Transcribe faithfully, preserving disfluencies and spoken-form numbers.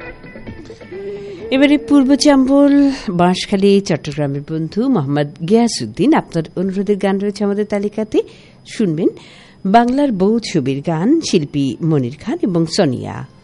এবারে পূর্ব চাম্বল বাঁশখালী চট্টগ্রামের বন্ধু মোহাম্মদ গিয়াসউদ্দিন আপনার অনুরোধের গান রয়েছে আমাদের তালিকাতে। শুনবেন বাংলার বউ ছবির গান, শিল্পী মনির খান এবং সোনিয়া।